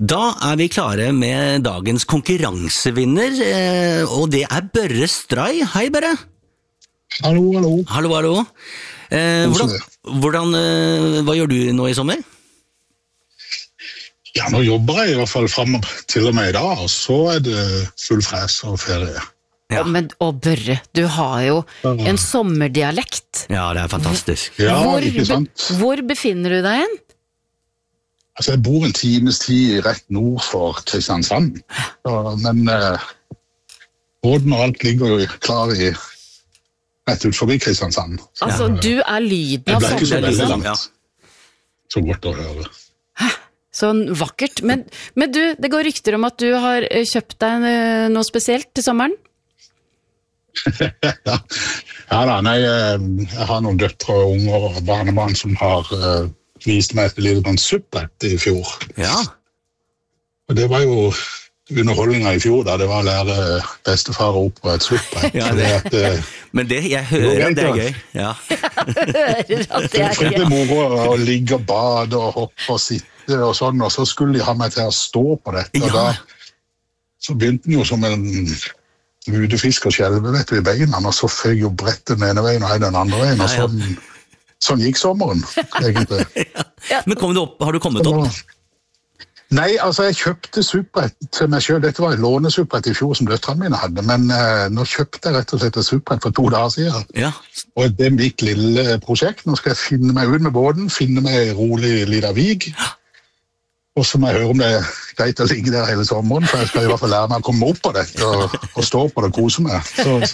Da vi klare med dagens konkurransevinner, og det Børre Stray. Hei, Børre. Hallo, hallo. Hallo, hallo. Hva gjør du nå i sommer? Ja, nå jobber jeg i hvert fall frem til og med i dag, og så det full fres og ferie. Ja. Og Børre, du har jo en sommerdialekt. Ja, det fantastisk. Ja, ikke sant? Hvor befinner du deg hen? Altså, jeg bor en times tid rett nord for Kristiansand, men båten og alt ligger jo klar rett ut forbi Kristiansand. Altså, du lyden av sommer. Det ble ikke så veldig liksom. langt. Så godt å høre. Sånn vakkert. Men du, det går rykter om at du har kjøpt deg noe spesielt til sommeren? Ja da, nei, jeg har noen døtre og unger og barnebarn som har vist meg et lite supprett i fjor. Ja. Og det var jo underholdningen i fjor da, det var å lære bestefar opp på et supprett. Ja, men jeg hører at det gøy. Ja. Jeg hører at det gøy. Det moro å ligge og bade og hoppe og sitte og sånn, og så skulle de ha meg til å stå på dette, og da så begynte den jo som en utefisk og skjelve, vet du, i beina, og så føg jo brettet den ene veien og den andre veien, og sånn gikk sommeren, egentlig. Men har du kommet opp? Nei, altså jeg kjøpte supprett til meg selv. Dette var et lånesupprett i fjor som døtrene mine hadde, men nå kjøpte jeg rett og slett et supprett for 2 dager siden. Ja. Og det er mitt lille prosjekt. Nå skal jeg finne meg ut med båten, finne meg rolig liten vig, og så må jeg høre om det greit å ligge der hele sommeren, for jeg skal i hvert fall lære meg å komme opp på dette og stå på det og kose meg.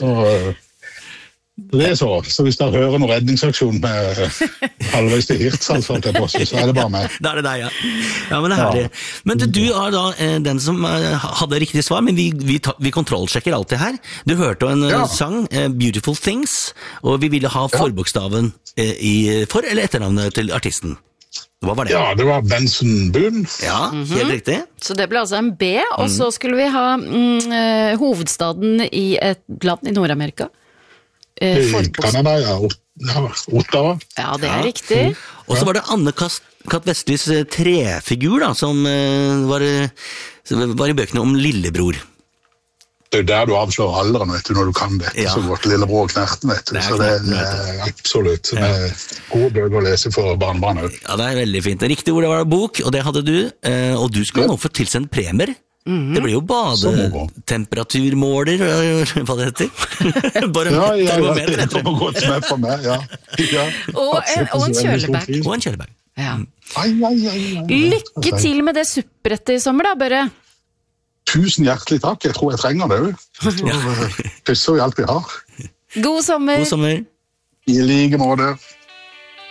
Det så hvis dere hører noen redningsaksjon med halvveis til Hirtshals, så det bare meg. Da det deg, ja. Ja, men det herlig. Men du da den som hadde riktig svar, men vi kontrollsjekker alltid her. Du hørte en sang, Beautiful Things, og vi ville ha forbokstaven for- eller etternavnet til artisten. Hva var det? Ja, det var Benson Boone. Ja, helt riktig. Så det ble altså en B, og så skulle vi ha hovedstaden i et land i Nord-Amerika. I Canada, ja. Ottawa. Ja, det riktig. Og så var det Anne Katt Vestlis trefigur da, som var i bøkene om Lillebror. Det der du avslår alderen, vet du, når du kan dette så godt, Lillebror og Knerten, vet du. Så det absolutt gode bøker å lese for barnebarn. Ja, det veldig fint. Det riktige ordet var bok, og det hadde du, og du skulle nå få tilsendt premier. Det blir jo badetemperaturmåler, hva det heter. Bare termometer. Det kommer godt med på meg, ja. Og en kjølebag. Og en kjølebag. Ja. Lykke til med det supprettet i sommer da, Børre. Tusen hjertelig takk, jeg tror jeg trenger det. Krysser vi alt vi har. God sommer. God sommer. I like måte.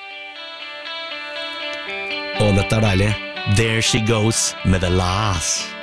Og dette deilig. There she goes med The Last.